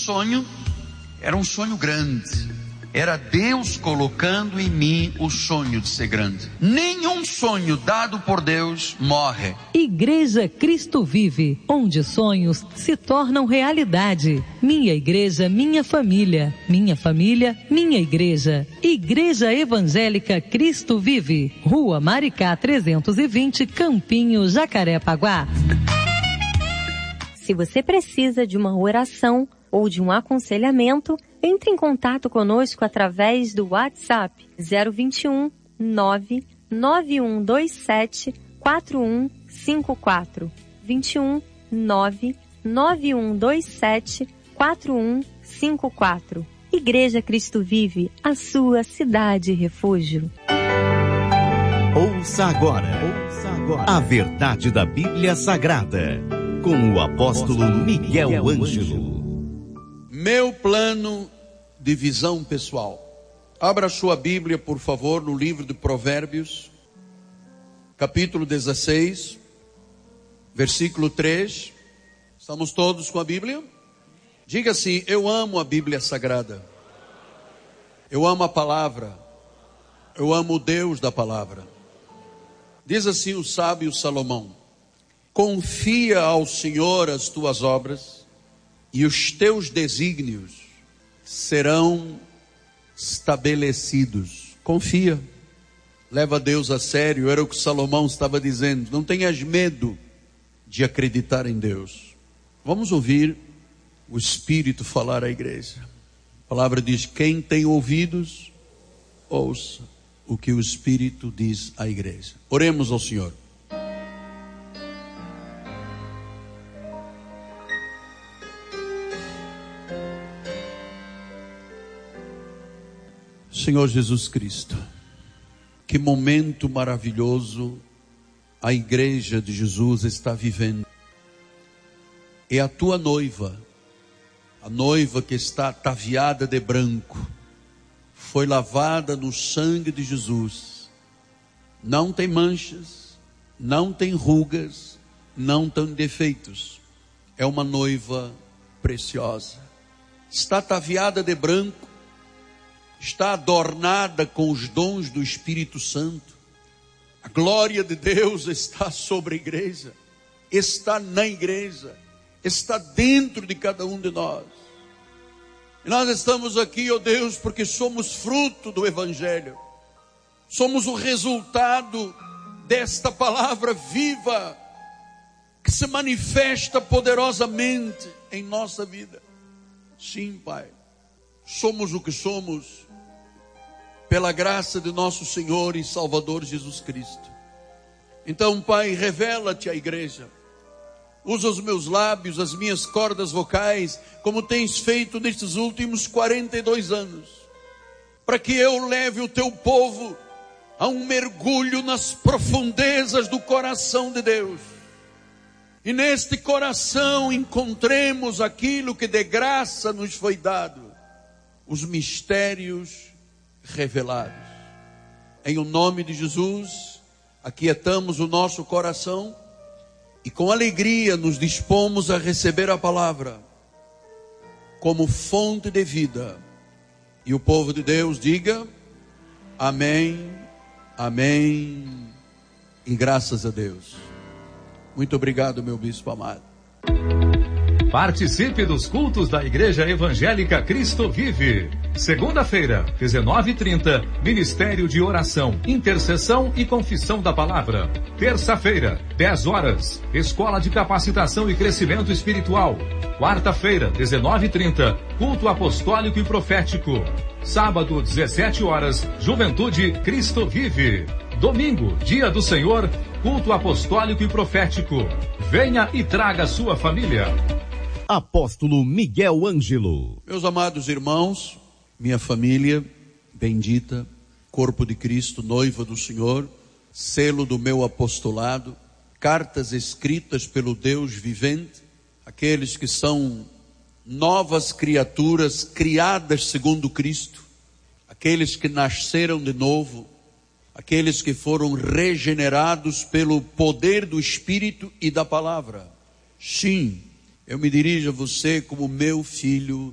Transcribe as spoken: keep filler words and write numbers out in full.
sonho era um sonho grande. Era Deus colocando em mim o sonho de ser grande. Nenhum sonho dado por Deus morre. Igreja Cristo Vive, onde sonhos se tornam realidade. Minha igreja, minha família. Minha família, minha igreja. Igreja Evangélica Cristo Vive. Rua Maricá trezentos e vinte, Campinho, Jacarepaguá. Se você precisa de uma oração ou de um aconselhamento, entre em contato conosco através do WhatsApp zero vinte e um, nove nove um dois sete, quatro um cinco quatro. vinte e um, nove nove um dois sete, quatro um cinco quatro. Igreja Cristo Vive, a sua cidade refúgio. Ouça agora, ouça agora a verdade da Bíblia Sagrada, com o apóstolo Miguel Ângelo. Meu plano de visão pessoal. Abra sua Bíblia, por favor, no livro de Provérbios, capítulo dezesseis, versículo três. Estamos todos com a Bíblia? Diga assim: eu amo a Bíblia Sagrada. Eu amo a palavra. Eu amo o Deus da palavra. Diz assim o sábio Salomão: confia ao Senhor as tuas obras, e os teus desígnios serão estabelecidos. Confia, leva Deus a sério. Era o que Salomão estava dizendo. Não tenhas medo de acreditar em Deus. Vamos ouvir o Espírito falar à igreja. A palavra diz: quem tem ouvidos, ouça o que o Espírito diz à igreja. Oremos ao Senhor. Senhor Jesus Cristo, que momento maravilhoso a igreja de Jesus está vivendo. É a tua noiva, a noiva que está ataviada de branco, foi lavada no sangue de Jesus, não tem manchas, não tem rugas, não tem defeitos. É uma noiva preciosa, está ataviada de branco, está adornada com os dons do Espírito Santo. A glória de Deus está sobre a igreja, está na igreja, está dentro de cada um de nós. E nós estamos aqui, ó Deus, porque somos fruto do Evangelho. Somos o resultado desta palavra viva, que se manifesta poderosamente em nossa vida. Sim, Pai, somos o que somos pela graça de nosso Senhor e Salvador Jesus Cristo. Então, Pai, revela-te à igreja. Usa os meus lábios, as minhas cordas vocais, como tens feito nestes últimos quarenta e dois anos, para que eu leve o teu povo a um mergulho nas profundezas do coração de Deus. E neste coração encontremos aquilo que de graça nos foi dado, os mistérios revelados. Em o nome de Jesus, aquietamos o nosso coração e com alegria nos dispomos a receber a palavra como fonte de vida. E o povo de Deus diga amém, amém e graças a Deus. Muito obrigado, meu bispo amado. Participe dos cultos da Igreja Evangélica Cristo Vive. Segunda-feira, dezenove e trinta, Ministério de Oração, Intercessão e Confissão da Palavra. Terça-feira, dez horas, Escola de Capacitação e Crescimento Espiritual. Quarta-feira, dezenove e trinta, Culto Apostólico e Profético. Sábado, dezessete horas, Juventude Cristo Vive. Domingo, Dia do Senhor, Culto Apostólico e Profético. Venha e traga sua família. Apóstolo Miguel Ângelo. Meus amados irmãos, minha família bendita, corpo de Cristo, noiva do Senhor, selo do meu apostolado, cartas escritas pelo Deus vivente, aqueles que são novas criaturas criadas segundo Cristo, aqueles que nasceram de novo, aqueles que foram regenerados pelo poder do Espírito e da palavra. Sim, eu me dirijo a você como meu filho